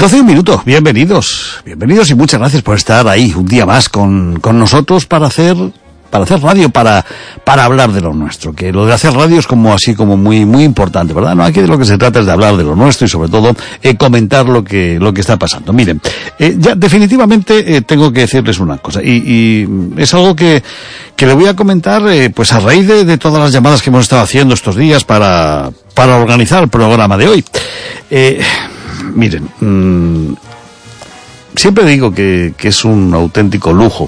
12 minutos, bienvenidos y muchas gracias por estar ahí un día más con nosotros para hacer radio, para hablar de lo nuestro, que lo de hacer radio es como muy importante, ¿verdad? No, aquí de lo que se trata es de hablar de lo nuestro y sobre todo comentar lo que está pasando. Miren, ya definitivamente tengo que decirles una cosa y es algo que le voy a comentar pues a raíz de todas las llamadas que hemos estado haciendo estos días para organizar el programa de hoy. Miren, siempre digo que es un auténtico lujo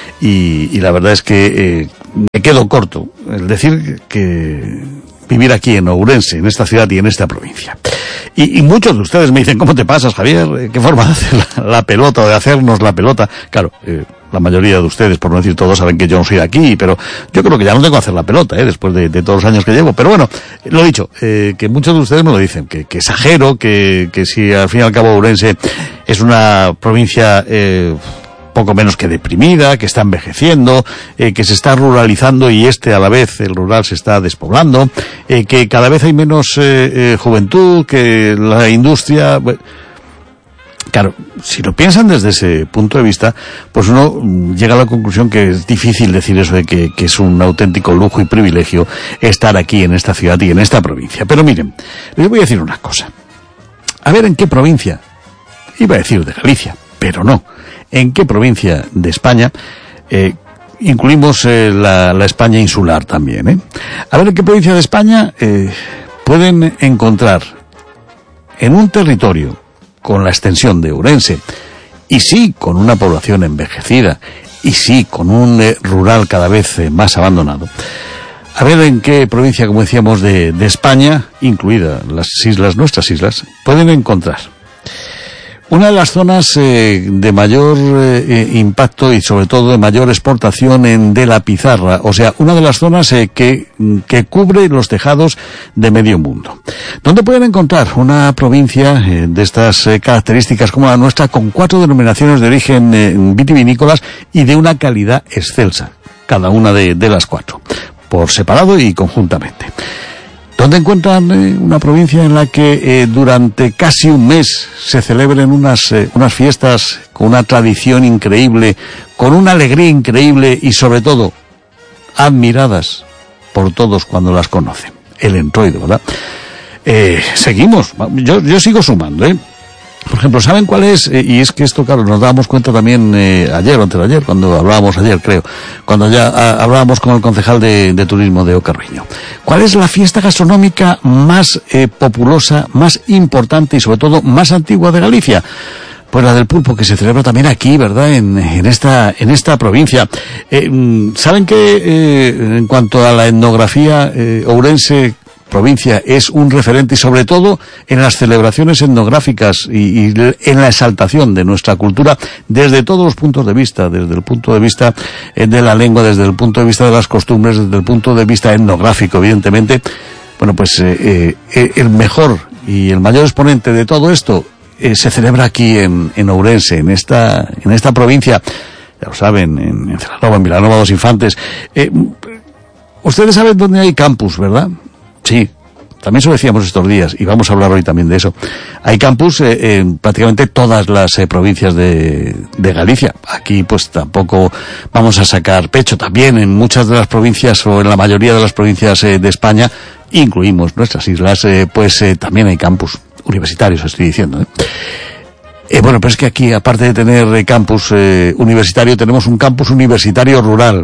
y la verdad es que me quedo corto el decir que vivir aquí en Ourense, en esta ciudad y en esta provincia. Y muchos de ustedes me dicen, ¿cómo te pasas, Javier? ¿Qué forma de hacer la pelota o de hacernos la pelota? Claro, la mayoría de ustedes, por no decir todos, saben que yo no soy de aquí, pero yo creo que ya no tengo que hacer la pelota, después de todos los años que llevo. Pero bueno, lo dicho, que muchos de ustedes me lo dicen, que exagero, que si al fin y al cabo Ourense es una provincia poco menos que deprimida, que está envejeciendo, que se está ruralizando y a la vez el rural se está despoblando, que cada vez hay menos juventud, que la industria... Bueno, claro, si lo piensan desde ese punto de vista, pues uno llega a la conclusión que es difícil decir eso de que es un auténtico lujo y privilegio estar aquí en esta ciudad y en esta provincia. Pero miren, les voy a decir una cosa. A ver en qué provincia, iba a decir de Galicia, pero no, en qué provincia de España, incluimos la España insular también, A ver en qué provincia de España pueden encontrar en un territorio con la extensión de Ourense, y sí con una población envejecida, y sí con un rural cada vez más abandonado. A ver en qué provincia, como decíamos, de España, incluida las islas, nuestras islas, pueden encontrar una de las zonas de mayor impacto y sobre todo de mayor exportación de la pizarra, o sea, una de las zonas que cubre los tejados de medio mundo. ¿Dónde pueden encontrar una provincia de estas características como la nuestra, con 4 denominaciones de origen vitivinícolas y de una calidad excelsa, cada una de las 4, por separado y conjuntamente? ¿Dónde encuentran una provincia en la que durante casi un mes se celebren unas fiestas con una tradición increíble, con una alegría increíble y sobre todo admiradas por todos cuando las conocen? El Entroido, ¿verdad? Seguimos, yo sigo sumando, Por ejemplo, ¿saben cuál es? Y es que esto, claro, nos dábamos cuenta también ayer o antes de ayer, cuando hablábamos ayer, creo, cuando ya hablábamos con el concejal de turismo de Ocarriño. ¿Cuál es la fiesta gastronómica más populosa, más importante y sobre todo más antigua de Galicia? Pues la del pulpo, que se celebra también aquí, ¿verdad?, en esta provincia. ¿Saben que en cuanto a la etnografía, Ourense provincia es un referente y sobre todo en las celebraciones etnográficas y en la exaltación de nuestra cultura desde todos los puntos de vista, desde el punto de vista de la lengua, desde el punto de vista de las costumbres, desde el punto de vista etnográfico, evidentemente? Bueno, pues el mejor y el mayor exponente de todo esto se celebra aquí en Ourense, en esta provincia, ya lo saben, en Celanova, en Vilanova dos Infantes. Ustedes saben dónde hay campus, ¿verdad? Sí, también eso decíamos estos días y vamos a hablar hoy también de eso. Hay campus en prácticamente todas las provincias de Galicia. Aquí pues tampoco vamos a sacar pecho. También en muchas de las provincias o en la mayoría de las provincias de España, incluimos nuestras islas, también hay campus universitarios, estoy diciendo. Bueno, pero es que aquí, aparte de tener campus universitario, tenemos un campus universitario rural,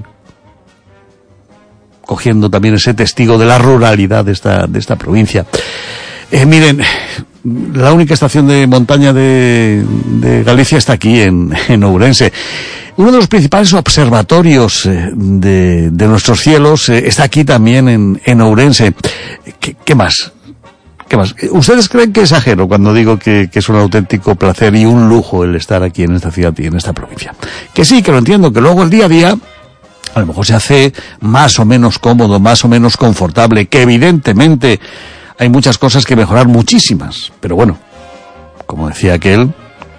cogiendo también ese testigo de la ruralidad de esta provincia. Miren, la única estación de montaña de Galicia está aquí, en Ourense. Uno de los principales observatorios de nuestros cielos está aquí también en Ourense. ¿Qué más? ¿Ustedes creen que exagero cuando digo que es un auténtico placer y un lujo el estar aquí en esta ciudad y en esta provincia? Que sí, que lo entiendo, que luego el día a día a lo mejor se hace más o menos cómodo, más o menos confortable, que evidentemente hay muchas cosas que mejorar, muchísimas. Pero bueno, como decía aquel,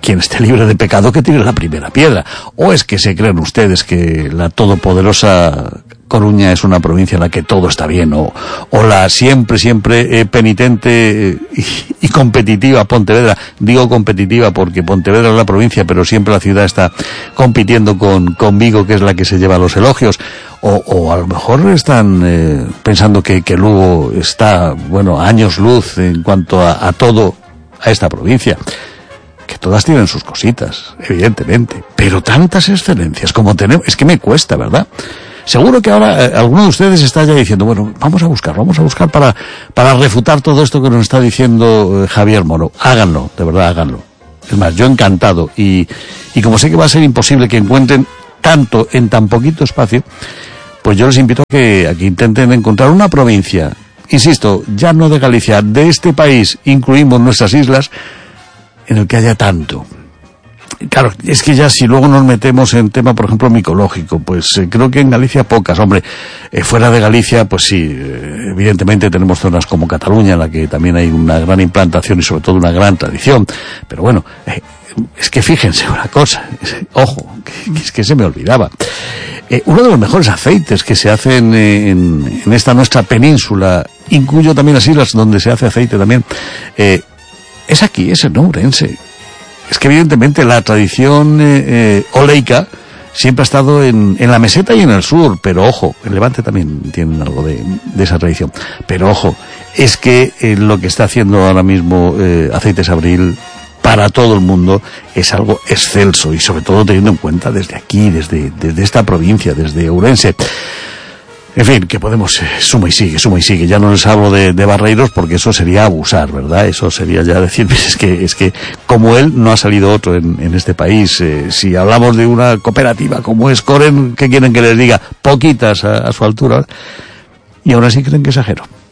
quien esté libre de pecado que tire la primera piedra. ¿O es que se creen ustedes que la todopoderosa Coruña es una provincia en la que todo está bien? ¿O la siempre penitente y competitiva Pontevedra? Digo competitiva porque Pontevedra es la provincia, pero siempre la ciudad está compitiendo con Vigo, que es la que se lleva los elogios. O a lo mejor están pensando que Lugo está, bueno, a años luz en cuanto a todo a esta provincia. Que todas tienen sus cositas, evidentemente, pero tantas excelencias como tenemos, es que me cuesta, ¿verdad? Seguro que ahora alguno de ustedes está ya diciendo, bueno, vamos a buscar para refutar todo esto que nos está diciendo Javier Moro. Háganlo, de verdad, háganlo. Es más, yo encantado, y como sé que va a ser imposible que encuentren tanto en tan poquito espacio, pues yo les invito a que intenten encontrar una provincia, insisto, ya no de Galicia, de este país, incluimos nuestras islas, en el que haya tanto. Claro, es que ya si luego nos metemos en tema, por ejemplo, micológico, pues creo que en Galicia pocas, hombre, fuera de Galicia, pues sí, evidentemente tenemos zonas como Cataluña, en la que también hay una gran implantación y sobre todo una gran tradición, pero bueno, es que fíjense una cosa, ojo, es que se me olvidaba. Uno de los mejores aceites que se hacen en esta nuestra península, incluyo también las islas donde se hace aceite también, es aquí, es en Ourense. Es que evidentemente la tradición oleica siempre ha estado en la meseta y en el sur, pero ojo, el Levante también tiene algo de esa tradición, pero ojo, es que lo que está haciendo ahora mismo Aceites Abril para todo el mundo es algo excelso, y sobre todo teniendo en cuenta desde aquí, desde esta provincia, desde Ourense. En fin, que podemos, suma y sigue. Ya no les hablo de Barreiros porque eso sería abusar, ¿verdad? Eso sería ya decir, es que como él no ha salido otro en este país. Si hablamos de una cooperativa como es Coren, ¿qué quieren que les diga? Poquitas a su altura. Y aún así creen que exagero.